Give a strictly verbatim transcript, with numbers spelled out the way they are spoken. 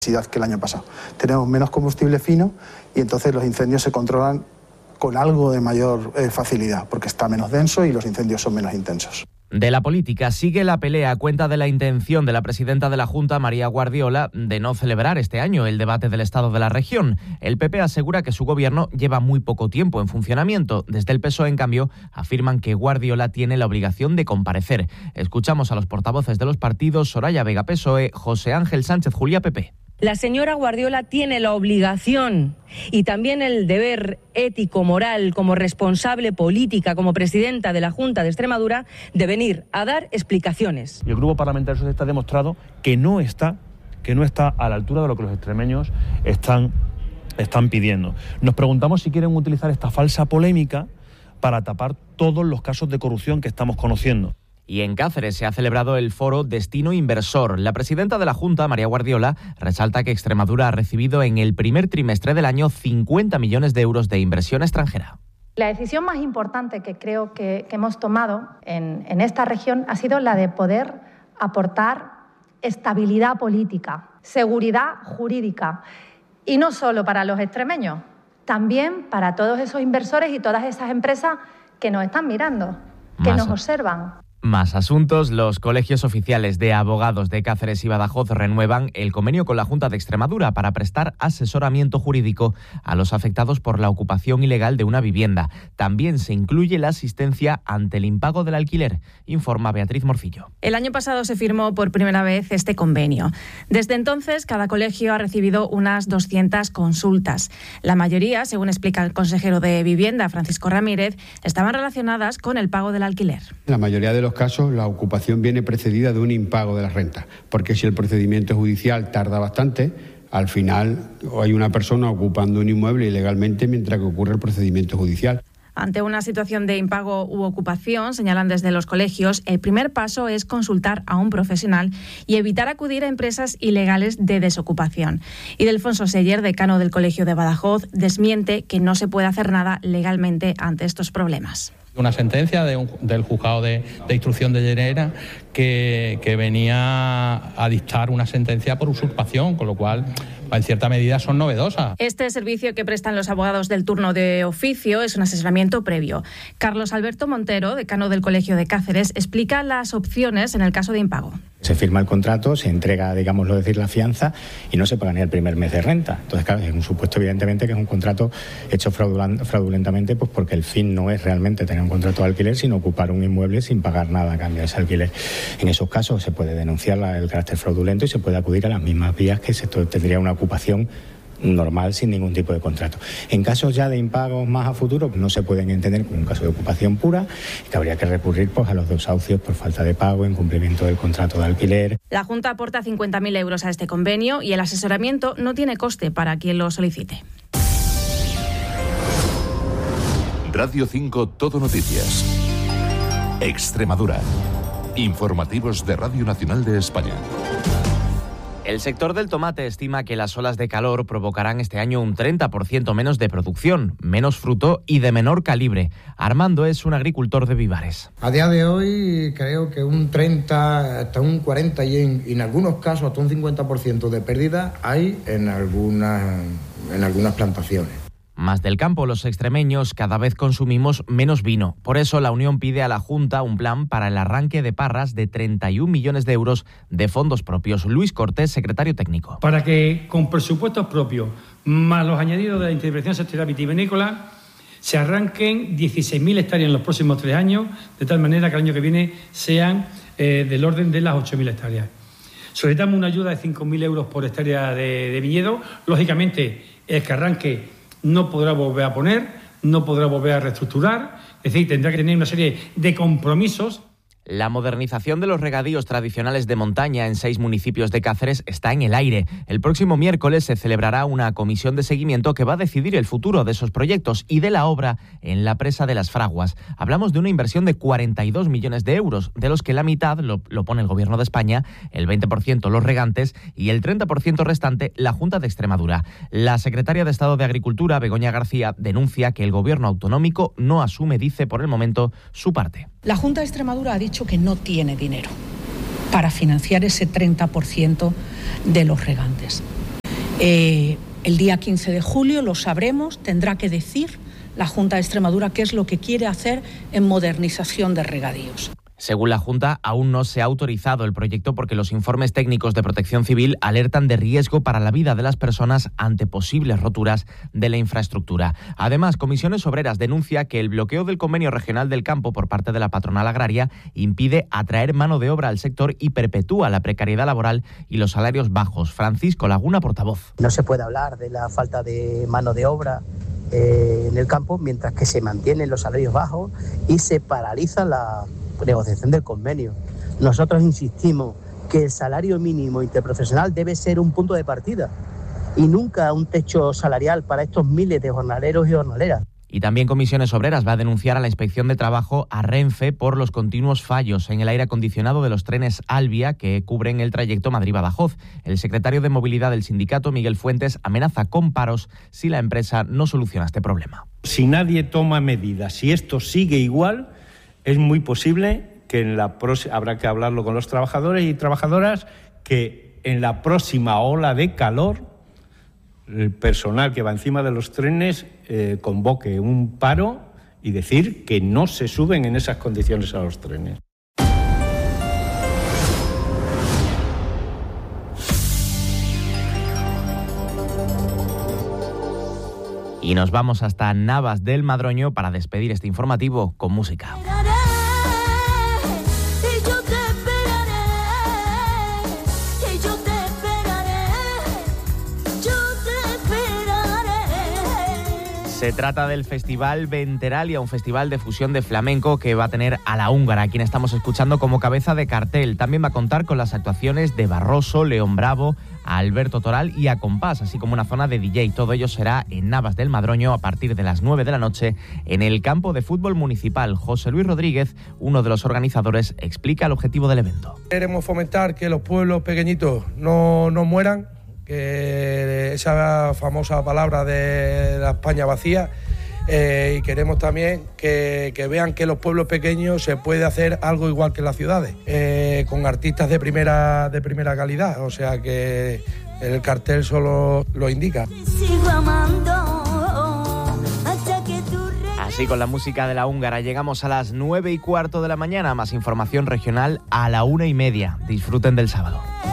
que el año pasado. Tenemos menos combustible fino y entonces los incendios se controlan con algo de mayor eh, facilidad, porque está menos denso y los incendios son menos intensos. De la política sigue la pelea a cuenta de la intención de la presidenta de la Junta, María Guardiola, de no celebrar este año el debate del estado de la región. El P P asegura que su gobierno lleva muy poco tiempo en funcionamiento. Desde el P S O E, en cambio, afirman que Guardiola tiene la obligación de comparecer. Escuchamos a los portavoces de los partidos, Soraya Vega, P S O E, José Ángel Sánchez Juliá, P P. La señora Guardiola tiene la obligación y también el deber ético, moral, como responsable política, como presidenta de la Junta de Extremadura, de venir a dar explicaciones. Y el Grupo Parlamentario Socialista ha demostrado que no está, que no está a la altura de lo que los extremeños están, están pidiendo. Nos preguntamos si quieren utilizar esta falsa polémica para tapar todos los casos de corrupción que estamos conociendo. Y en Cáceres se ha celebrado el foro Destino Inversor. La presidenta de la Junta, María Guardiola, resalta que Extremadura ha recibido en el primer trimestre del año cincuenta millones de euros de inversión extranjera. La decisión más importante que creo que, que hemos tomado en, en esta región ha sido la de poder aportar estabilidad política, seguridad jurídica, y no solo para los extremeños, también para todos esos inversores y todas esas empresas que nos están mirando, que nos observan. Más asuntos. Los colegios oficiales de abogados de Cáceres y Badajoz renuevan el convenio con la Junta de Extremadura para prestar asesoramiento jurídico a los afectados por la ocupación ilegal de una vivienda. También se incluye la asistencia ante el impago del alquiler, informa Beatriz Morcillo. El año pasado se firmó por primera vez este convenio. Desde entonces, cada colegio ha recibido unas doscientas consultas. La mayoría, según explica el consejero de Vivienda, Francisco Ramírez, estaban relacionadas con el pago del alquiler. La mayoría de los casos, la ocupación viene precedida de un impago de la renta, porque si el procedimiento judicial tarda bastante, al final hay una persona ocupando un inmueble ilegalmente mientras que ocurre el procedimiento judicial. Ante una situación de impago u ocupación, señalan desde los colegios, el primer paso es consultar a un profesional y evitar acudir a empresas ilegales de desocupación. Ildefonso Seller, decano del Colegio de Badajoz, desmiente que no se puede hacer nada legalmente ante estos problemas. Una sentencia de un, del juzgado de, de instrucción de Llerena que, que venía a dictar una sentencia por usurpación, con lo cual en cierta medida son novedosas. Este servicio que prestan los abogados del turno de oficio es un asesoramiento previo. Carlos Alberto Montero, decano del Colegio de Cáceres, explica las opciones en el caso de impago. Se firma el contrato, se entrega, digámoslo decir, la fianza y no se paga ni el primer mes de renta. Entonces, claro, es un supuesto evidentemente que es un contrato hecho fraudulentamente, pues porque el fin no es realmente tener un contrato de alquiler, sino ocupar un inmueble sin pagar nada a cambio de ese alquiler. En esos casos se puede denunciar la, el carácter fraudulento y se puede acudir a las mismas vías que se tendría una ocupación normal sin ningún tipo de contrato. En casos ya de impagos más a futuro, no se pueden entender como un caso de ocupación pura y que habría que recurrir pues, a los desahucios por falta de pago, incumplimiento del contrato de alquiler. La Junta aporta cincuenta mil euros a este convenio y el asesoramiento no tiene coste para quien lo solicite. Radio cinco Todo Noticias. Extremadura. Informativos de Radio Nacional de España. El sector del tomate estima que las olas de calor provocarán este año un treinta por ciento menos de producción, menos fruto y de menor calibre. Armando es un agricultor de Vivares. A día de hoy creo que un treinta hasta un cuarenta y en, en algunos casos hasta un cincuenta por ciento de pérdida hay en algunas, en algunas plantaciones. Más del campo, los extremeños cada vez consumimos menos vino. Por eso la Unión pide a la Junta un plan para el arranque de parras de treinta y un millones de euros de fondos propios. Luis Cortés, secretario técnico. Para que con presupuestos propios, más los añadidos de la intervención sectorial vitivinícola, se arranquen dieciséis mil hectáreas en los próximos tres años, de tal manera que el año que viene sean eh, del orden de las ocho mil hectáreas. Solicitamos una ayuda de cinco mil euros por hectárea de, de viñedo. Lógicamente, el que arranque no podrá volver a poner, no podrá volver a reestructurar, es decir, tendrá que tener una serie de compromisos. La modernización de los regadíos tradicionales de montaña en seis municipios de Cáceres está en el aire. El próximo miércoles se celebrará una comisión de seguimiento que va a decidir el futuro de esos proyectos y de la obra en la presa de las Fraguas. Hablamos de una inversión de cuarenta y dos millones de euros, de los que la mitad lo, lo pone el Gobierno de España, el veinte por ciento los regantes y el treinta por ciento restante la Junta de Extremadura. La secretaria de Estado de Agricultura, Begoña García, denuncia que el Gobierno autonómico no asume, dice, por el momento, su parte. La Junta de Extremadura ha dicho que no tiene dinero para financiar ese treinta por ciento de los regantes. Eh, el día quince de julio lo sabremos, tendrá que decir la Junta de Extremadura qué es lo que quiere hacer en modernización de regadíos. Según la Junta, aún no se ha autorizado el proyecto porque los informes técnicos de Protección Civil alertan de riesgo para la vida de las personas ante posibles roturas de la infraestructura. Además, Comisiones Obreras denuncia que el bloqueo del Convenio Regional del Campo por parte de la patronal agraria impide atraer mano de obra al sector y perpetúa la precariedad laboral y los salarios bajos. Francisco Laguna, portavoz. No se puede hablar de la falta de mano de obra eh, en el campo mientras que se mantienen los salarios bajos y se paraliza la negociación del convenio. Nosotros insistimos que el salario mínimo interprofesional debe ser un punto de partida y nunca un techo salarial para estos miles de jornaleros y jornaleras. Y también Comisiones Obreras va a denunciar a la Inspección de Trabajo, a Renfe, por los continuos fallos en el aire acondicionado de los trenes Alvia que cubren el trayecto Madrid-Badajoz. El secretario de Movilidad del sindicato, Miguel Fuentes, amenaza con paros si la empresa no soluciona este problema. Si nadie toma medidas, si esto sigue igual, es muy posible que en la próxima, habrá que hablarlo con los trabajadores y trabajadoras, que en la próxima ola de calor el personal que va encima de los trenes eh, convoque un paro y decir que no se suben en esas condiciones a los trenes. Y nos vamos hasta Navas del Madroño para despedir este informativo con música. Se trata del Festival Venteralia, un festival de fusión de flamenco que va a tener a La Húngara, a quien estamos escuchando como cabeza de cartel. También va a contar con las actuaciones de Barroso, León Bravo, a Alberto Toral y a Compás, así como una zona de D J. Todo ello será en Navas del Madroño a partir de las nueve de la noche en el campo de fútbol municipal. José Luis Rodríguez, uno de los organizadores, explica el objetivo del evento. Queremos fomentar que los pueblos pequeñitos no, no mueran, que esa famosa palabra de la España vacía, eh, y queremos también que, que vean que en los pueblos pequeños se puede hacer algo igual que en las ciudades, eh, con artistas de primera, de primera calidad, o sea que el cartel solo lo indica. Así, con la música de La Húngara, llegamos a las nueve y cuarto de la mañana. Más información regional a la una y media. Disfruten del sábado.